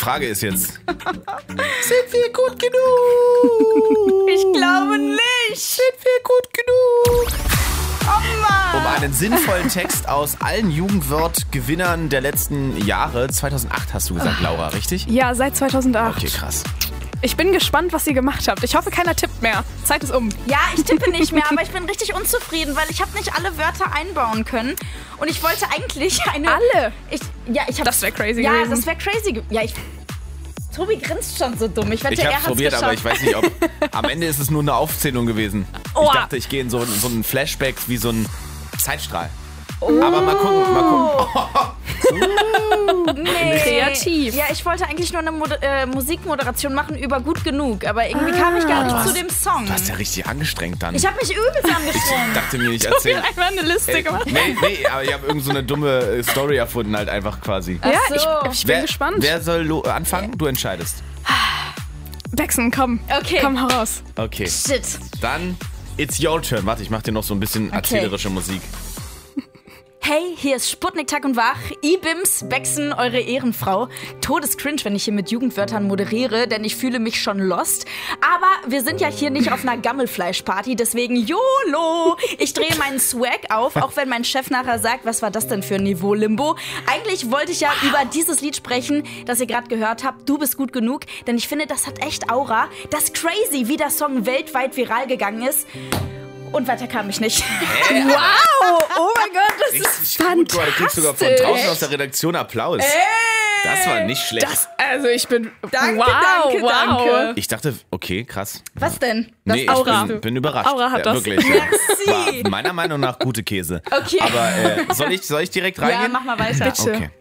Frage ist jetzt, sind wir gut genug? Ich glaube nicht. Sind wir gut genug? Oh Mann. Um einen sinnvollen Text aus allen Jugendwort-Gewinnern der letzten Jahre, 2008 hast du gesagt, Laura, richtig? Ja, seit 2008. Okay, krass. Ich bin gespannt, was ihr gemacht habt. Ich hoffe, keiner tippt mehr. Zeit ist um. Ja, ich tippe nicht mehr, aber ich bin richtig unzufrieden, weil ich habe nicht alle Wörter einbauen können. Und ich wollte eigentlich eine... Alle? Das wäre crazy ja, gewesen. Ja, das wäre crazy. Tobi grinst schon so dumm. Ich wette, Ich er hab's hat's probiert, geschafft. aber ich weiß nicht, ob... Am Ende ist es nur eine Aufzählung gewesen. Oh. Ich dachte, ich gehe in so einen Flashback wie so ein Zeitstrahl. Aber mal gucken. Nee. Kreativ. Ja, ich wollte eigentlich nur eine Musikmoderation machen über Gut genug, aber irgendwie kam ich gar nicht zu dem Song. Du hast ja richtig angestrengt dann. Ich habe mich übelst Ich angestrengt. dachte mir, ich Ich erzähl. habe einfach eine Liste gemacht. Nee, aber ich habe irgend so eine dumme Story erfunden halt einfach quasi. Ja, so. ich bin gespannt. Wer soll anfangen? Du entscheidest. Jackson, komm. Okay. Komm, hau raus. Okay. Shit. Dann, it's your turn. Warte, ich mach dir noch so ein bisschen erzählerische Musik. Hey, hier ist Sputnik Tag und Wach, Ibims, Bexen, eure Ehrenfrau. Todescringe, wenn ich hier mit Jugendwörtern moderiere, denn ich fühle mich schon lost. Aber wir sind ja hier nicht auf einer Gammelfleischparty, deswegen YOLO! Ich drehe meinen Swag auf, auch wenn mein Chef nachher sagt, was war das denn für ein Niveau-Limbo? Eigentlich wollte ich ja über dieses Lied sprechen, das ihr gerade gehört habt, Du bist gut genug, denn ich finde, das hat echt Aura. Das ist crazy, wie der Song weltweit viral gegangen ist. Und weiter kam ich nicht. Wow! Oh mein Gott, das ist Richtig gut, du kriegst sogar von draußen aus der Redaktion Applaus. Das war nicht schlecht. ich bin... Danke, wow, danke, wow. danke. Ich dachte, okay, krass. Was denn? Nee, Aura. ich bin überrascht. Aura hat das. Wirklich. Merci. War meiner Meinung nach gute Käse. Okay. Aber soll ich direkt reingehen? Ja, mach mal weiter. Bitte. Okay.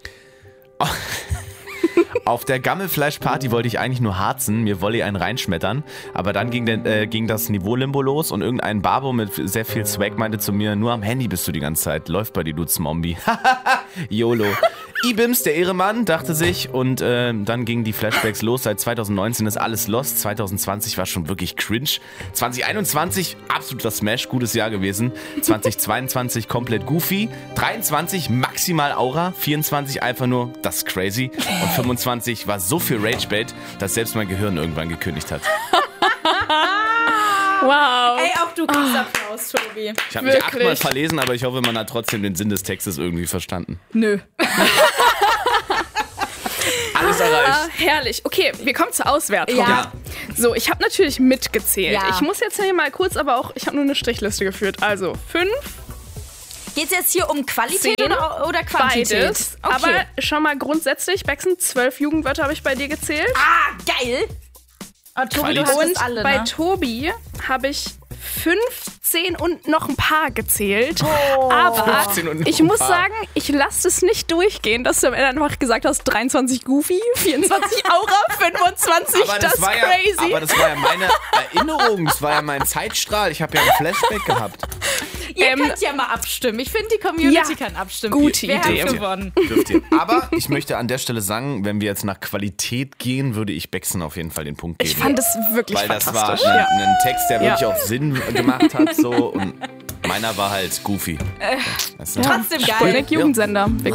Auf der Gammelfleischparty wollte ich eigentlich nur harzen, mir Volley einen reinschmettern, aber dann ging das Niveau-Limbo los und irgendein Babo mit sehr viel Swag meinte zu mir, nur am Handy bist du die ganze Zeit, läuft bei dir, du Zombie. YOLO. Ibims, der Ehremann, dachte sich und dann gingen die Flashbacks los. Seit 2019 ist alles lost, 2020 war schon wirklich cringe, 2021 absoluter Smash, gutes Jahr gewesen, 2022 komplett goofy, 23 maximal Aura, 24 einfach nur, das ist crazy und 25 war so viel Ragebait, dass selbst mein Gehirn irgendwann gekündigt hat. Wow. Ey, auch du kriegst Applaus, Tobi. Ich habe mich Wirklich? 8-mal verlesen, aber ich hoffe, man hat trotzdem den Sinn des Textes irgendwie verstanden. Nö. Alles erreicht. Herrlich. Okay, wir kommen zur Auswertung. Ja. So, ich habe natürlich mitgezählt. Ja. Ich muss jetzt hier mal kurz, aber auch, ich habe nur eine Strichliste geführt. Also 5, Geht's jetzt hier um Qualität 10, oder Quantität? beides. Okay. Aber schon mal grundsätzlich, Baxen, 12 Jugendwörter habe ich bei dir gezählt. geil. Oh, Tobi, du Qualität. hast es alle, Bei ne? Tobi habe ich 15 und noch ein paar gezählt. Oh. Aber 15 und noch ich ein muss paar. sagen, ich lasse es nicht durchgehen, dass du am Ende einfach gesagt hast, 23 Goofy, 24 Aura, 25, Aber das ist war crazy. Ja, aber das war ja meine Erinnerung, das war ja mein Zeitstrahl. Ich habe ja ein Flashback gehabt. Ihr könnt ja mal abstimmen. Ich finde, die Community Ja, kann abstimmen. gute Wer Idee. hat gewonnen? Dürft ihr. Aber ich möchte an der Stelle sagen, wenn wir jetzt nach Qualität gehen, würde ich Bexen auf jeden Fall den Punkt geben. Ich fand es wirklich Weil das war fantastisch. ein Text, der wirklich Ja. auch Sinn gemacht hat. So. Und meiner war halt goofy. Das ist Trotzdem geil. Sputnik Jugendsender. Wir